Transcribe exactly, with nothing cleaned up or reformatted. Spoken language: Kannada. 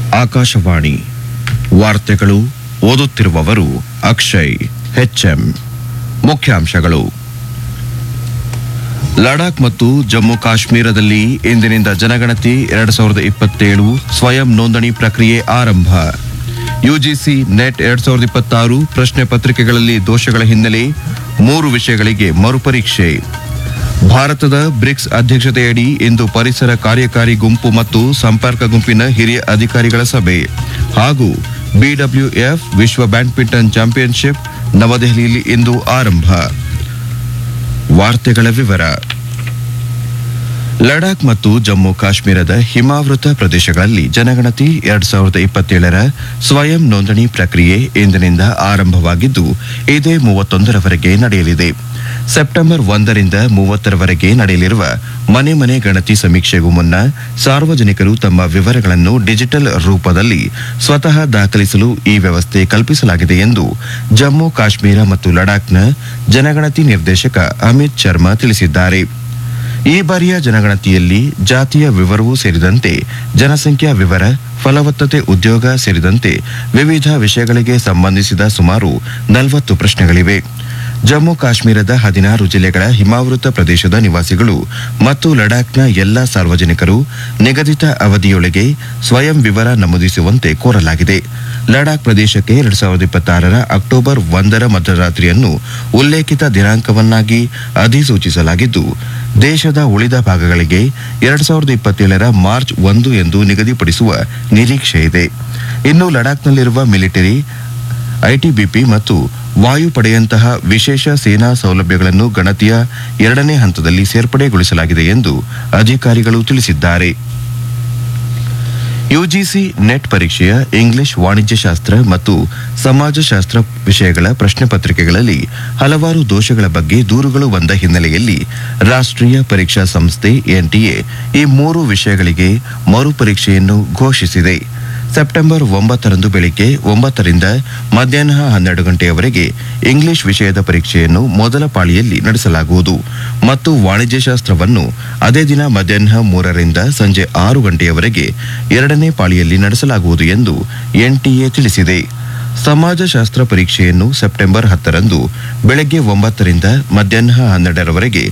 ಆಕಾಶವಾಣಿ ವಾರ್ತೆಗಳು ಓದುತ್ತಿರುವವರು ಅಕ್ಷಯ್ ಹೆಚ್ಎಂ. ಮುಖ್ಯಾಂಶಗಳು: ಲಡಾಖ್ ಮತ್ತು ಜಮ್ಮು ಕಾಶ್ಮೀರದಲ್ಲಿ ಇಂದಿನಿಂದ ಜನಗಣತಿ ಎರಡು ಸಾವಿರದ ಇಪ್ಪತ್ತೇಳು ಸ್ವಯಂ ನೋಂದಣಿ ಪ್ರಕ್ರಿಯೆ ಆರಂಭ. ಯುಜಿಸಿ ನೆಟ್ ಎರಡ್ ಸಾವಿರದ ಇಪ್ಪತ್ತಾರು ಪ್ರಶ್ನೆ ಪತ್ರಿಕೆಗಳಲ್ಲಿ ದೋಷಗಳ ಹಿನ್ನೆಲೆ ಮೂರು ವಿಷಯಗಳಿಗೆ ಮರುಪರೀಕ್ಷೆ. ಭಾರತದ ಬ್ರಿಕ್ಸ್ ಅಧ್ಯಕ್ಷತೆಯಡಿ ಇಂದು ಪರಿಸರ ಕಾರ್ಯಕಾರಿ ಗುಂಪು ಮತ್ತು ಸಂಪರ್ಕ ಗುಂಪಿನ ಹಿರಿಯ ಅಧಿಕಾರಿಗಳ ಸಭೆ ಹಾಗೂ ಬಿಡಬ್ಲ್ಯೂಎಫ್ ವಿಶ್ವ ಬ್ಯಾಡ್ಮಿಂಟನ್ ಚಾಂಪಿಯನ್ಶಿಪ್ ನವದೆಹಲಿಯಲ್ಲಿ ಇಂದು ಆರಂಭ. ವಾರ್ತೆಗಳ ವಿವರ. ಲಡಾಖ್ ಮತ್ತು ಜಮ್ಮು ಕಾಶ್ಮೀರದ ಹಿಮಾವೃತ ಪ್ರದೇಶಗಳಲ್ಲಿ ಜನಗಣತಿ ಎರಡ್ ಸಾವಿರದ ಇಪ್ಪತ್ತೇಳರ ಸ್ವಯಂ ನೋಂದಣಿ ಪ್ರಕ್ರಿಯೆ ಇಂದಿನಿಂದ ಆರಂಭವಾಗಿದ್ದು ಇದೇ ಮೂವತ್ತೊಂದರವರೆಗೆ ನಡೆಯಲಿದೆ. ಸೆಪ್ಟೆಂಬರ್ ಒಂದರಿಂದ ಮೂವತ್ತರವರೆಗೆ ನಡೆಯಲಿರುವ ಮನೆ ಮನೆ ಗಣತಿ ಸಮೀಕ್ಷೆಗೂ ಮುನ್ನ ಸಾರ್ವಜನಿಕರು ತಮ್ಮ ವಿವರಗಳನ್ನು ಡಿಜಿಟಲ್ ರೂಪದಲ್ಲಿ ಸ್ವತಃ ದಾಖಲಿಸಲು ಈ ವ್ಯವಸ್ಥೆ ಕಲ್ಪಿಸಲಾಗಿದೆ ಎಂದು ಜಮ್ಮು ಕಾಶ್ಮೀರ ಮತ್ತು ಲಡಾಖ್ನ ಜನಗಣತಿ ನಿರ್ದೇಶಕ ಅಮಿತ್ ಶರ್ಮಾ ತಿಳಿಸಿದ್ದಾರೆ. ಈ ಬಾರಿಯ ಜನಗಣತಿಯಲ್ಲಿ ಜಾತಿಯ ವಿವರವೂ ಸೇರಿದಂತೆ ಜನಸಂಖ್ಯಾ ವಿವರ, ಫಲವತ್ತತೆ, ಉದ್ಯೋಗ ಸೇರಿದಂತೆ ವಿವಿಧ ವಿಷಯಗಳಿಗೆ ಸಂಬಂಧಿಸಿದ ಸುಮಾರು ನಲವತ್ತು ಪ್ರಶ್ನೆಗಳಿವೆ. ಜಮ್ಮು ಕಾಶ್ಮೀರದ ಹದಿನಾರು ಜಿಲ್ಲೆಗಳ ಹಿಮಾವೃತ ಪ್ರದೇಶದ ನಿವಾಸಿಗಳು ಮತ್ತು ಲಡಾಖ್ನ ಎಲ್ಲಾ ಸಾರ್ವಜನಿಕರು ನಿಗದಿತ ಅವಧಿಯೊಳಗೆ ಸ್ವಯಂ ವಿವರ ನಮೂದಿಸುವಂತೆ ಕೋರಲಾಗಿದೆ. ಲಡಾಖ್ ಪ್ರದೇಶಕ್ಕೆ ಎರಡ್ ಸಾವಿರದ ಇಪ್ಪತ್ತಾರರ ಅಕ್ಟೋಬರ್ ಒಂದರ ಮಧ್ಯರಾತ್ರಿಯನ್ನು ಉಲ್ಲೇಖಿತ ದಿನಾಂಕವನ್ನಾಗಿ ಅಧಿಸೂಚಿಸಲಾಗಿದ್ದು, ದೇಶದ ಉಳಿದ ಭಾಗಗಳಿಗೆ ಎರಡ್ ಸಾವಿರದ ಇಪ್ಪತ್ತೇಳರ ಮಾರ್ಚ್ ಒಂದು ಎಂದು ನಿಗದಿಪಡಿಸುವ ನಿರೀಕ್ಷೆ ಇದೆ. ಇನ್ನು ಲಡಾಖ್ನಲ್ಲಿರುವ ಮಿಲಿಟರಿ, ಐಟಿಬಿಪಿ ಮತ್ತು ವಾಯುಪಡೆಯಂತಹ ವಿಶೇಷ ಸೇನಾ ಸೌಲಭ್ಯಗಳನ್ನು ಗಣತಿಯ ಎರಡನೇ ಹಂತದಲ್ಲಿ ಸೇರ್ಪಡೆಗೊಳಿಸಲಾಗಿದೆ ಎಂದು ಅಧಿಕಾರಿಗಳು ತಿಳಿಸಿದ್ದಾರೆ. ಯುಜಿಸಿ ನೆಟ್ ಪರೀಕ್ಷೆಯ ಇಂಗ್ಲಿಷ್, ವಾಣಿಜ್ಯಶಾಸ್ತ್ರ ಮತ್ತು ಸಮಾಜಶಾಸ್ತ್ರ ವಿಷಯಗಳ ಪ್ರಶ್ನೆ ಪತ್ರಿಕೆಗಳಲ್ಲಿ ಹಲವಾರು ದೋಷಗಳ ಬಗ್ಗೆ ದೂರುಗಳು ಬಂದ ಹಿನ್ನೆಲೆಯಲ್ಲಿ ರಾಷ್ಟ್ರೀಯ ಪರೀಕ್ಷಾ ಸಂಸ್ಥೆ ಎನ್ಟಿಎ ಈ ಮೂರು ವಿಷಯಗಳಿಗೆ ಮರುಪರೀಕ್ಷೆಯನ್ನು ಘೋಷಿಸಿದೆ. ಸೆಪ್ಟೆಂಬರ್ ಒಂಬತ್ತರಂದು ಬೆಳಿಗ್ಗೆ ಒಂಬತ್ತರಿಂದ ಮಧ್ಯಾಹ್ನ ಹನ್ನೆರಡು ಗಂಟೆಯವರೆಗೆ ಇಂಗ್ಲಿಷ್ ವಿಷಯದ ಪರೀಕ್ಷೆಯನ್ನು ಮೊದಲ ಪಾಳಿಯಲ್ಲಿ ನಡೆಸಲಾಗುವುದು ಮತ್ತು ವಾಣಿಜ್ಯಶಾಸ್ತ್ರವನ್ನು ಅದೇ ದಿನ ಮಧ್ಯಾಹ್ನ ಮೂರರಿಂದ ಸಂಜೆ ಆರು ಗಂಟೆಯವರೆಗೆ ಎರಡನೇ ಪಾಳಿಯಲ್ಲಿ ನಡೆಸಲಾಗುವುದು ಎಂದು ಎನ್ಟಿಎ ತಿಳಿಸಿದೆ. ಸಮಾಜಶಾಸ್ತ್ರ ಪರೀಕ್ಷೆಯನ್ನು ಸೆಪ್ಟೆಂಬರ್ ಹತ್ತರಂದು ಬೆಳಗ್ಗೆ ಒಂಬತ್ತರಿಂದ ಮಧ್ಯಾಹ್ನ ಹನ್ನೆರಡರವರೆಗೆ